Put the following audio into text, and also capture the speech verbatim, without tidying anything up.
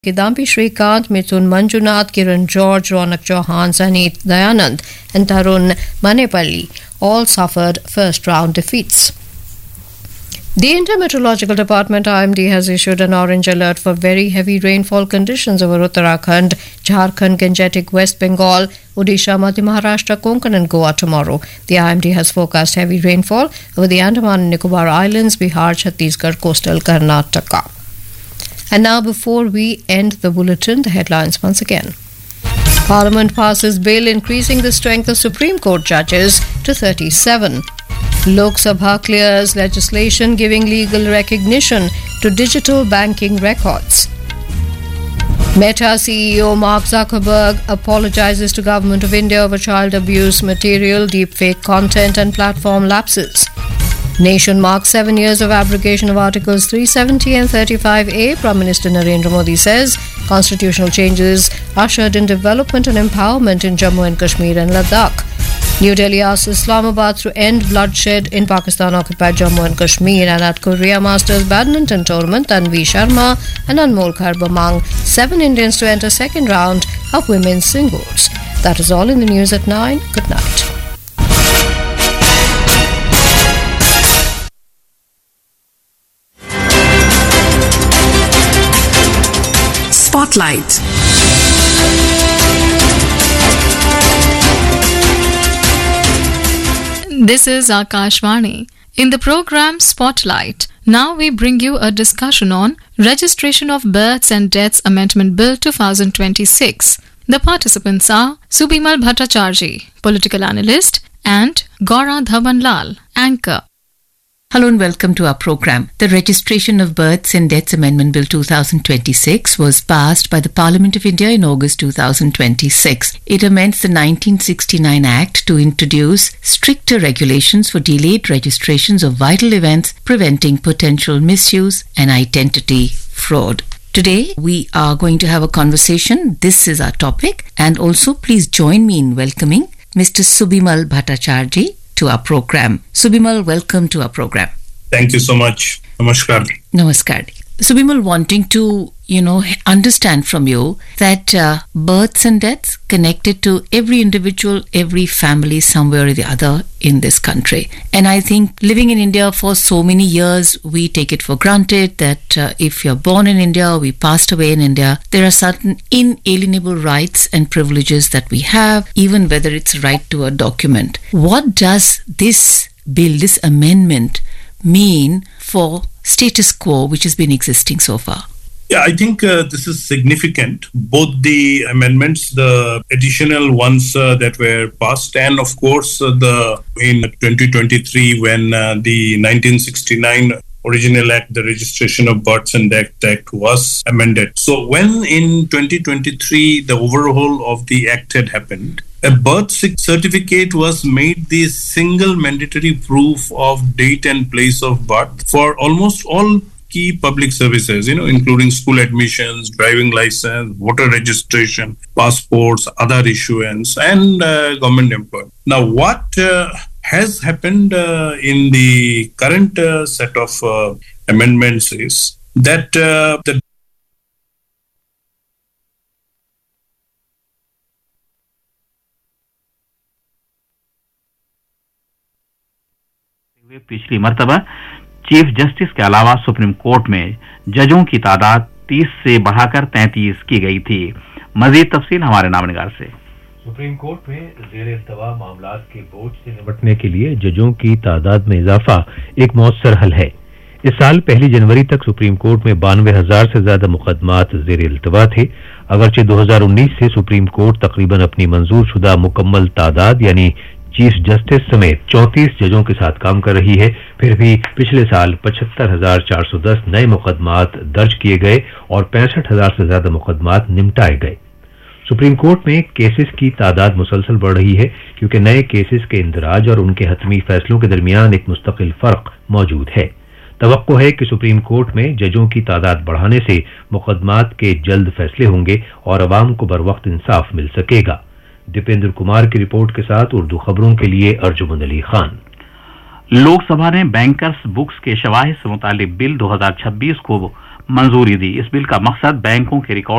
Kidambi Shrikant, Mithun Manjunath, Kiran George, Ronak Chauhan, Sanit Dayanand and Tarun Manepalli all suffered first round defeats. The Intermeteorological Department I M D has issued an orange alert for very heavy rainfall conditions over Uttarakhand, Jharkhand, Gangetic, West Bengal, Odisha, Madhya Maharashtra, Konkan and Goa tomorrow. The I M D has forecast heavy rainfall over the Andaman and Nicobar Islands, Bihar, Chhattisgarh, coastal Karnataka. And now, before we end the bulletin, the headlines once again. Parliament passes bill increasing the strength of Supreme Court judges to thirty-seven. Lok Sabha clears legislation giving legal recognition to digital banking records. Meta C E O Mark Zuckerberg apologizes to Government of India over child abuse material, deepfake content and platform lapses. Nation marks seven years of abrogation of Articles three seventy and thirty-five A. Prime Minister Narendra Modi says constitutional changes ushered in development and empowerment in Jammu and Kashmir and Ladakh. New Delhi asks Islamabad to end bloodshed in Pakistan-occupied Jammu and Kashmir. And at Korea Masters Badminton Tournament, Tanvi Sharma and Anmol Kharb among seven Indians to enter second round of women's singles. That is all in the news at nine. Good night. Spotlight. This is Akashvani. In the program Spotlight, now we bring you a discussion on Registration of Births and Deaths Amendment Bill twenty twenty-six. The participants are Subimal Bhattacharjee, political analyst, and Gaura Dhawan Lal, anchor. Hello and welcome to our program. The Registration of Births and Deaths Amendment Bill twenty twenty-six was passed by the Parliament of India in August twenty twenty-six. It amends the nineteen sixty-nine Act to introduce stricter regulations for delayed registrations of vital events, preventing potential misuse and identity fraud. Today, we are going to have a conversation. This is our topic. And also, please join me in welcoming Mister Subimal Bhattacharjee to our program. Subimal, welcome to our program. Thank you so much. Namaskar. Namaskar. Subimal, wanting to, you know, understand from you that uh, births and deaths connected to every individual, every family somewhere or the other in this country. And I think living in India for so many years, we take it for granted that uh, if you're born in India or we passed away in India, there are certain inalienable rights and privileges that we have, even whether it's right to a document. What does this bill, this amendment, mean for status quo which has been existing so far? Yeah, I think uh, this is significant. Both the amendments, the additional ones uh, that were passed, and of course uh, the in twenty twenty-three when uh, the nineteen sixty-nine original act, the Registration of Births and Deaths Act, was amended. So when in twenty twenty-three the overhaul of the act had happened, a birth certificate was made the single mandatory proof of date and place of birth for almost all key public services, you know, including school admissions, driving license, voter registration, passports, other issuance, and uh, government employment. Now, what uh, has happened uh, in the current uh, set of uh, amendments is that uh, the पिछली मर्तबा chief justice के अलावा supreme court में जजों की तादाद तीस से बढ़ाकर तैंतीस की गई थी। मजीद तफसील हमारे नामनिगार से। सुप्रीम कोर्ट में ज़ेर इल्तवा मामलात के बोझ से निपटने के लिए जजों की तादाद में इजाफा एक मौसर हल है। इस साल पहली जनवरी तक सुप्रीम कोर्ट में बानवे हजार से ज्यादा मुकदमात ज़ेर इल्तवा थे। अगरचे दो हजार उन्नीस से सुप्रीम कोर्ट तकरीबन अपनी मंजूर शुदा मुकम्मल तादाद यानी चीफ जस्टिस समेत चौंतीस जजों के साथ काम कर रही है, फिर भी पिछले साल पचहत्तर हजार चार सौ दस नए मुकदमात दर्ज किए गए और पैंसठ हजार से ज्यादा मुकदमात निपटाए गए। सुप्रीम कोर्ट में केसेस की तादाद मुसलसल बढ़ रही है क्योंकि नए केसेस के इंदराज और उनके हतमी फैसलों के दरमियान एक मुस्तकिल फर्क मौजूद है। तवक्को है कि सुप्रीम कोर्ट में जजों की तादाद बढ़ाने से मुकदमात के जल्द फैसले होंगे और अवाम को बरवक्त इंसाफ मिल सकेगा। दीपेंद्र कुमार की रिपोर्ट के साथ उर्दू खबरों के लिए अर्जुमन अली खान। लोकसभा ने बैंकर्स बुक्स के शवाहिद से मुतालिक बिल दो हजार छब्बीस को मंजूरी दी। इस बिल का मकसद बैंकों के रिकॉर्ड